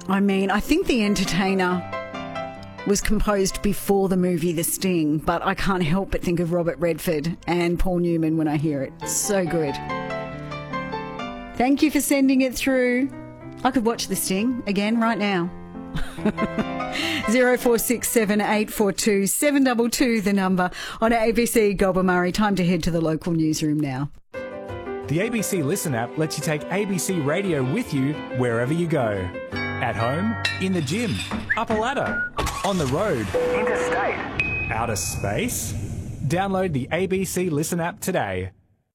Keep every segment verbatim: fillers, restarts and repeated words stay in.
I mean, I think The Entertainer was composed before the movie The Sting, but I can't help but think of Robert Redford and Paul Newman when I hear it. So good. Thank you for sending it through. I could watch The Sting again right now. zero four six seven eight four two seven two two, the number on A B C Goulburn Murray. Time to head to the local newsroom now. The A B C Listen app lets you take A B C Radio with you wherever you go. At home, in the gym, up a ladder, on the road, interstate, outer space. Download the A B C Listen app today.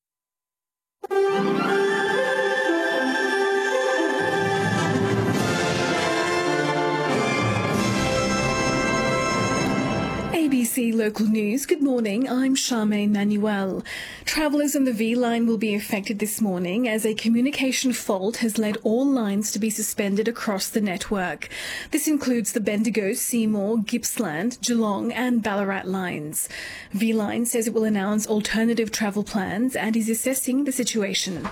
A B C Local News. Good morning, I'm Charmaine Manuel. Travellers on the V line will be affected this morning as a communication fault has led all lines to be suspended across the network. This includes the Bendigo, Seymour, Gippsland, Geelong and Ballarat lines. V line says it will announce alternative travel plans and is assessing the situation.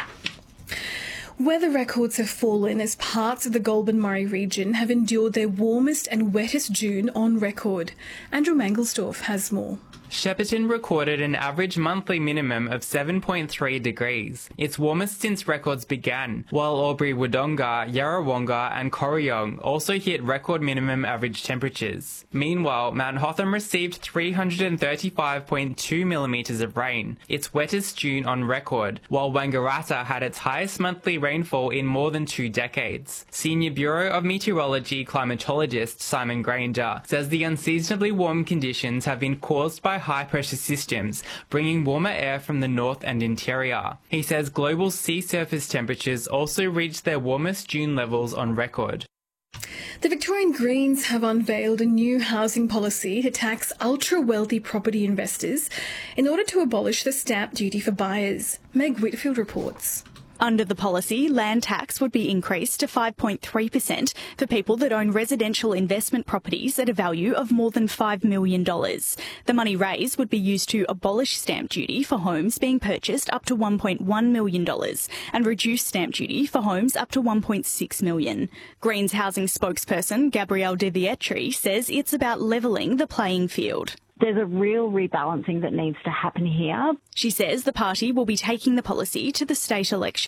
Weather records have fallen as parts of the Goulburn Murray region have endured their warmest and wettest June on record. Andrew Mangelsdorf has more. Shepparton recorded an average monthly minimum of seven point three degrees, its warmest since records began, while Albury-Wodonga, Yarrawonga and Corryong also hit record minimum average temperatures. Meanwhile, Mount Hotham received three hundred thirty-five point two millimetres of rain, its wettest June on record, while Wangaratta had its highest monthly rainfall in more than two decades. Senior Bureau of Meteorology climatologist Simon Granger says the unseasonably warm conditions have been caused by high-pressure systems, bringing warmer air from the north and interior. He says global sea surface temperatures also reached their warmest June levels on record. The Victorian Greens have unveiled a new housing policy to tax ultra-wealthy property investors in order to abolish the stamp duty for buyers. Meg Whitfield reports. Under the policy, land tax would be increased to five point three percent for people that own residential investment properties at a value of more than five million dollars. The money raised would be used to abolish stamp duty for homes being purchased up to one point one million dollars and reduce stamp duty for homes up to one point six million dollars. Greens housing spokesperson Gabrielle De Vietri says it's about levelling the playing field. There's a real rebalancing that needs to happen here. She says the party will be taking the policy to the state election.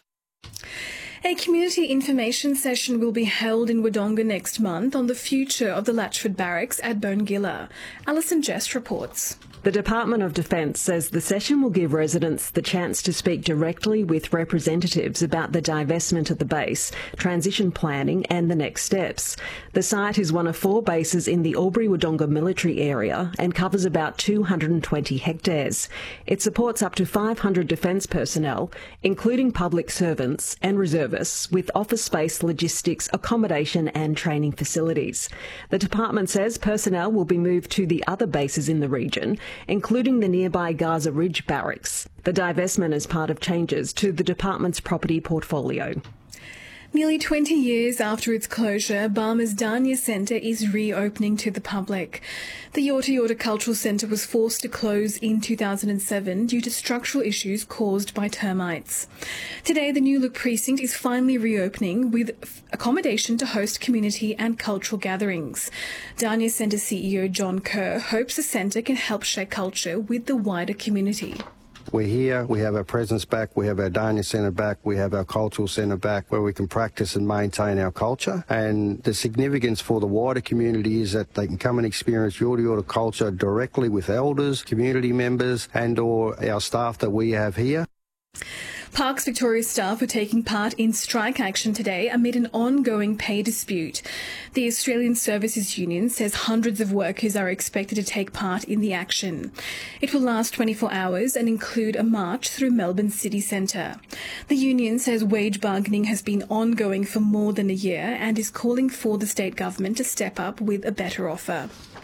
A community information session will be held in Wodonga next month on the future of the Latchford Barracks at Bongilla. Alison Jess reports. The Department of Defence says the session will give residents the chance to speak directly with representatives about the divestment of the base, transition planning and the next steps. The site is one of four bases in the Albury-Wodonga military area and covers about two hundred twenty hectares. It supports up to five hundred defence personnel, including public servants and reservists, with office space, logistics, accommodation and training facilities. The department says personnel will be moved to the other bases in the region, including the nearby Gaza Ridge Barracks. The divestment is part of changes to the department's property portfolio. Nearly twenty years after its closure, Barmer's Dania Centre is reopening to the public. The Yorta Yorta Cultural Centre was forced to close in two thousand seven due to structural issues caused by termites. Today, the New Look precinct is finally reopening with accommodation to host community and cultural gatherings. Dania Centre C E O John Kerr hopes the centre can help share culture with the wider community. We're here, we have our presence back, we have our Dania Centre back, we have our cultural centre back where we can practice and maintain our culture. And the significance for the wider community is that they can come and experience Yorta Yorta culture directly with elders, community members and or our staff that we have here. Parks Victoria staff were taking part in strike action today amid an ongoing pay dispute. The Australian Services Union says hundreds of workers are expected to take part in the action. It will last twenty-four hours and include a march through Melbourne city centre. The union says wage bargaining has been ongoing for more than a year and is calling for the state government to step up with a better offer.